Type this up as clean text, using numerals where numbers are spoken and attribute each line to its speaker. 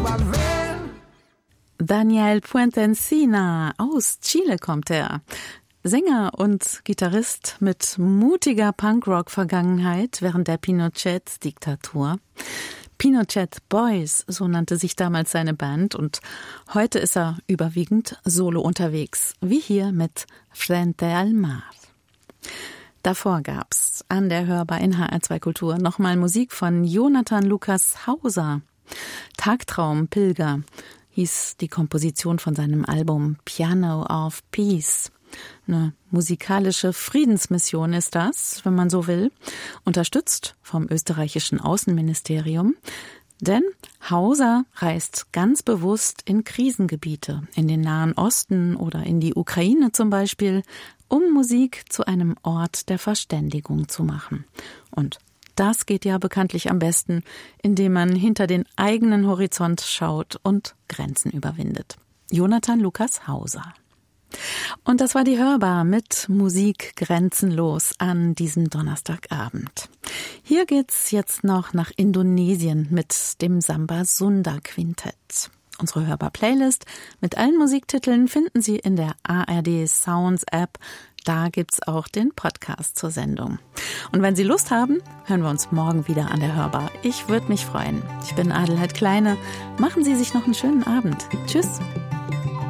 Speaker 1: Daniel Puente-Encina, aus Chile kommt er. Sänger und Gitarrist mit mutiger Punkrock-Vergangenheit während der Pinochet-Diktatur. Pinochet Boys, so nannte sich damals seine Band, und heute ist er überwiegend solo unterwegs, wie hier mit Frente al Mar. Davor gab's an der Hörbar in HR2 Kultur nochmal Musik von Jonathan Lukas Hauser. Tagtraum Pilger hieß die Komposition von seinem Album Piano of Peace. Eine musikalische Friedensmission ist das, wenn man so will, unterstützt vom österreichischen Außenministerium. Denn Hauser reist ganz bewusst in Krisengebiete, in den Nahen Osten oder in die Ukraine zum Beispiel, um Musik zu einem Ort der Verständigung zu machen. Und das geht ja bekanntlich am besten, indem man hinter den eigenen Horizont schaut und Grenzen überwindet. Jonathan Lukas Hauser. Und das war die Hörbar mit Musik grenzenlos an diesem Donnerstagabend. Hier geht's jetzt noch nach Indonesien mit dem Samba Sunda Quintett. Unsere Hörbar-Playlist mit allen Musiktiteln finden Sie in der ARD Sounds App. Da gibt's auch den Podcast zur Sendung. Und wenn Sie Lust haben, hören wir uns morgen wieder an der Hörbar. Ich würde mich freuen. Ich bin Adelheid Kleine. Machen Sie sich noch einen schönen Abend. Tschüss.